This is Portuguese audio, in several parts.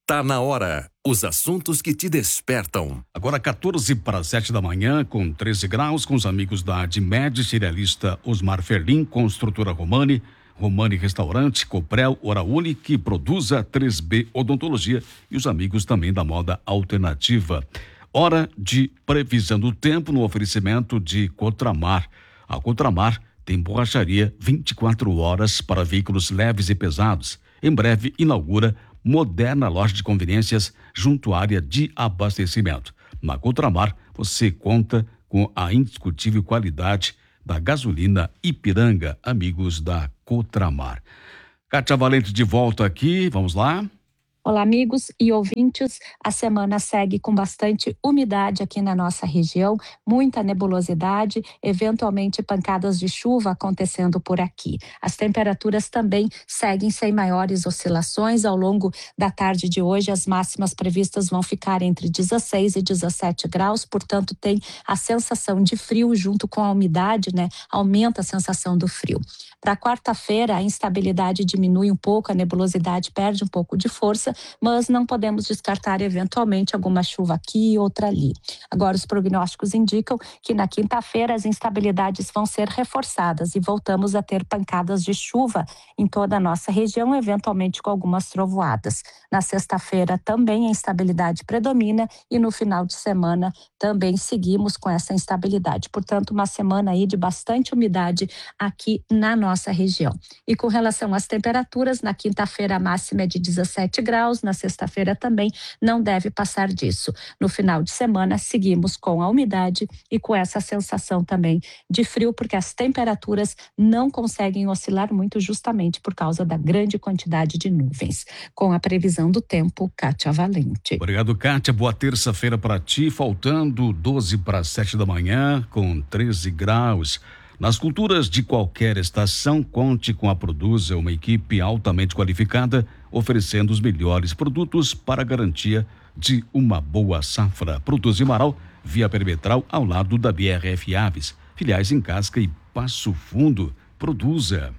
Tá na hora. Os assuntos que te despertam. Agora 14 para 7 da manhã, com 13 graus, com os amigos da Admed, cerealista Osmar Ferlin, construtora Romani Restaurante, Coprel, Oraúni, que produz a 3B Odontologia e os amigos também da Moda Alternativa. Hora de previsão do tempo no oferecimento de Cotramar. A Cotramar tem borracharia 24 horas para veículos leves e pesados. Em breve inaugura moderna loja de conveniências junto à área de abastecimento. Na Cotramar, você conta com a indiscutível qualidade da gasolina Ipiranga, amigos da Cotramar. Kátia Valente de volta aqui, vamos lá. Olá, amigos e ouvintes. A semana segue com bastante umidade aqui na nossa região, muita nebulosidade, eventualmente pancadas de chuva acontecendo por aqui. As temperaturas também seguem sem maiores oscilações. Ao longo da tarde de hoje, as máximas previstas vão ficar entre 16 e 17 graus, portanto, tem a sensação de frio junto com a umidade, né? Aumenta a sensação do frio. Para quarta-feira, a instabilidade diminui um pouco, a nebulosidade perde um pouco de força, mas não podemos descartar eventualmente alguma chuva aqui e outra ali. Agora, os prognósticos indicam que na quinta-feira as instabilidades vão ser reforçadas e voltamos a ter pancadas de chuva em toda a nossa região, eventualmente com algumas trovoadas. Na sexta-feira também a instabilidade predomina e no final de semana também seguimos com essa instabilidade. Portanto, uma semana aí de bastante umidade aqui na nossa região. E com relação às temperaturas, na quinta-feira a máxima é de 17 graus, na sexta-feira também não deve passar disso. No final de semana seguimos com a umidade e com essa sensação também de frio, porque as temperaturas não conseguem oscilar muito justamente por causa da grande quantidade de nuvens. Com a previsão do tempo, Kátia Valente. Obrigado, Kátia. Boa terça-feira para ti, faltando 12 para 7 da manhã, com 13 graus. Nas culturas de qualquer estação, conte com a Produza, uma equipe altamente qualificada, oferecendo os melhores produtos para a garantia de uma boa safra. Produza em Marau, via perimetral, ao lado da BRF Aves. Filiais em Casca e Passo Fundo. Produza.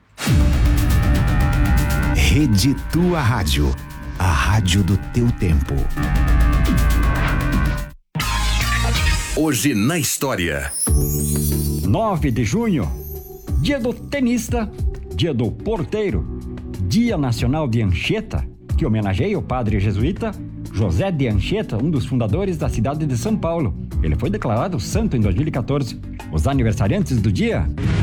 Rede Tua Rádio. A rádio do teu tempo. Hoje na história. 9 de junho, dia do tenista, dia do porteiro, dia nacional de Anchieta, que homenageia o padre jesuíta José de Anchieta, um dos fundadores da cidade de São Paulo. Ele foi declarado santo em 2014. Os aniversariantes do dia: